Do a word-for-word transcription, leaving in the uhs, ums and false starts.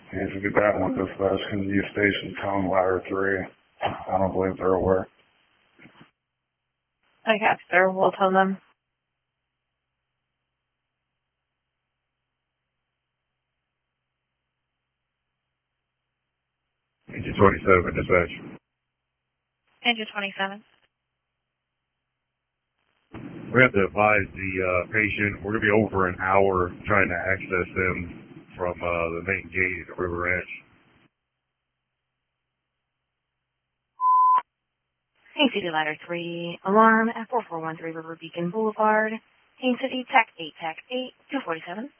And if you get that one dispatched, can you use station tone ladder three? I don't believe they're aware. Okay, sir. We'll tell them. Engine twenty-seven, dispatch. Engine twenty-seven. We have to advise the uh, patient. We're going to be over an hour trying to access them from uh, the main gate at River Ranch. Haines City Ladder three, alarm at four four one three River Beacon Boulevard, Haines City, Tech eight, Tech eight, two forty-seven.